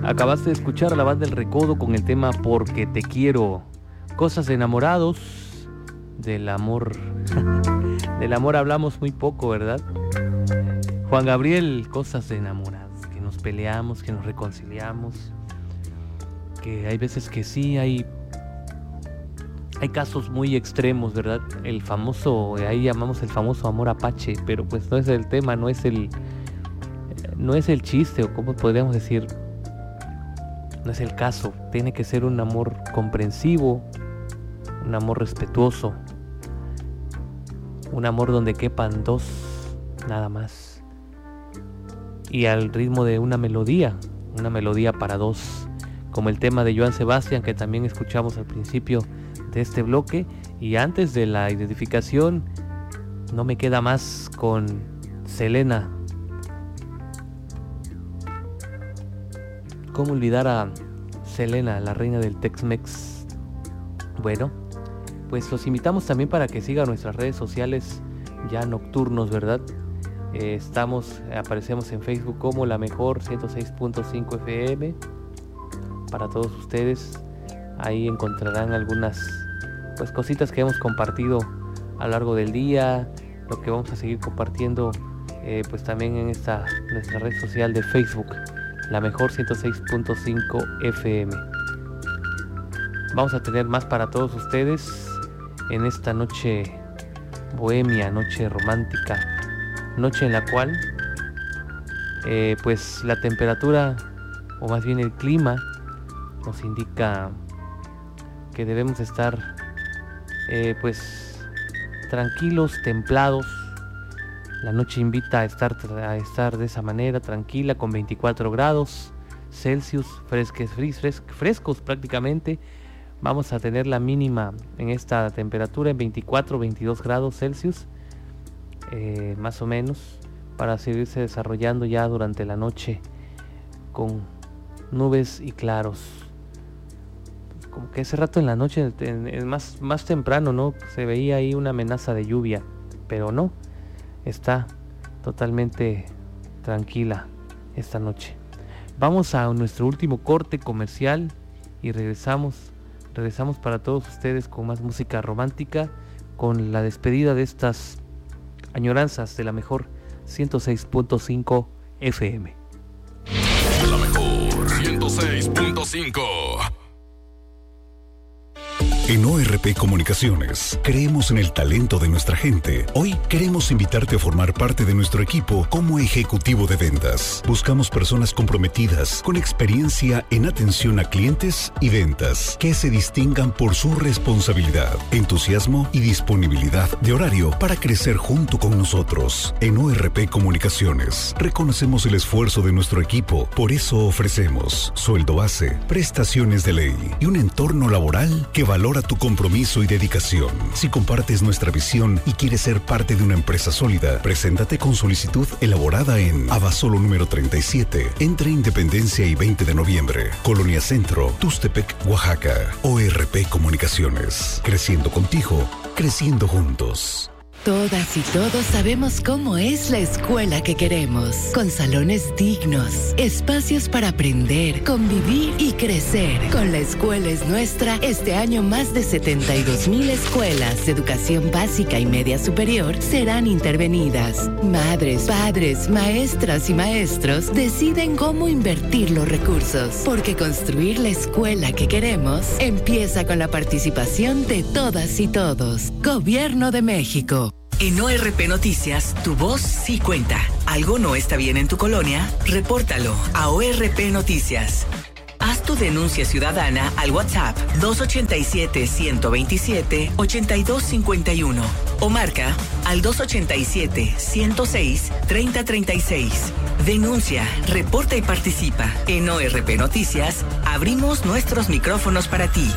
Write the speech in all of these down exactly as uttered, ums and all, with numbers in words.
Acabaste de escuchar a la banda El Recodo con el tema Porque te quiero. Cosas de enamorados. Del amor. Del amor hablamos muy poco, ¿verdad? Juan Gabriel, cosas de enamorados. Que nos peleamos, que nos reconciliamos. Que hay veces que sí, hay... Hay casos muy extremos, ¿verdad? El famoso, ahí llamamos el famoso amor apache, pero pues no es el tema, no es el... No es el chiste, o como podríamos decir... No es el caso. Tiene que ser un amor comprensivo, un amor respetuoso, un amor donde quepan dos, nada más, y al ritmo de una melodía, una melodía para dos, como el tema de Joan Sebastián que también escuchamos al principio de este bloque. Y antes de la identificación, no me queda más con Selena. ¿Cómo olvidar a Selena, la reina del Tex-Mex? Bueno, pues los invitamos también para que sigan nuestras redes sociales ya nocturnos, ¿verdad? Eh, estamos, aparecemos en Facebook como La Mejor ciento seis punto cinco F M. Para todos ustedes, ahí encontrarán algunas pues cositas que hemos compartido a lo largo del día, lo que vamos a seguir compartiendo eh, pues también en esta nuestra red social de Facebook, La Mejor ciento seis punto cinco F M. Vamos a tener más para todos ustedes en esta noche bohemia, noche romántica, noche en la cual eh, pues la temperatura, o más bien el clima, nos indica que debemos estar eh, pues tranquilos, templados. La noche invita a estar, a estar de esa manera, tranquila, con veinticuatro grados Celsius, fresques, fres, frescos prácticamente. Vamos a tener la mínima en esta temperatura en veinticuatro, veintidós grados Celsius, eh, más o menos, para seguirse desarrollando ya durante la noche con nubes y claros. Como que ese rato en la noche, en, en más, más temprano, ¿no? Se veía ahí una amenaza de lluvia, pero no. Está totalmente tranquila esta noche. Vamos a nuestro último corte comercial y regresamos, regresamos para todos ustedes con más música romántica, con la despedida de estas añoranzas de La Mejor ciento seis punto cinco F M. La Mejor ciento seis punto cinco. En O R P Comunicaciones creemos en el talento de nuestra gente. Hoy queremos invitarte a formar parte de nuestro equipo como ejecutivo de ventas. Buscamos personas comprometidas, con experiencia en atención a clientes y ventas, que se distingan por su responsabilidad, entusiasmo y disponibilidad de horario para crecer junto con nosotros. En O R P Comunicaciones reconocemos el esfuerzo de nuestro equipo, por eso ofrecemos sueldo base, prestaciones de ley y un entorno laboral que valora tu compromiso y dedicación. Si compartes nuestra visión y quieres ser parte de una empresa sólida, preséntate con solicitud elaborada en Abasolo número treinta y siete, entre Independencia y veinte de noviembre, Colonia Centro, Tustepec, Oaxaca. O R P Comunicaciones. Creciendo contigo, creciendo juntos. Todas y todos sabemos cómo es la escuela que queremos, con salones dignos, espacios para aprender, convivir y crecer. Con La Escuela es Nuestra, este año más de setenta y dos mil escuelas de educación básica y media superior serán intervenidas. Madres, padres, maestras y maestros deciden cómo invertir los recursos, porque construir la escuela que queremos empieza con la participación de todas y todos. Gobierno de México. En O R P Noticias, tu voz sí cuenta. ¿Algo no está bien en tu colonia? Repórtalo a O R P Noticias. Haz tu denuncia ciudadana al WhatsApp dos ocho siete, uno dos siete, ocho dos cinco uno o marca al dos ocho siete, uno cero seis, tres cero tres seis. Denuncia, reporta y participa. En O R P Noticias, abrimos nuestros micrófonos para ti.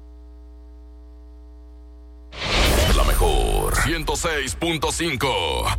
ciento seis punto cinco.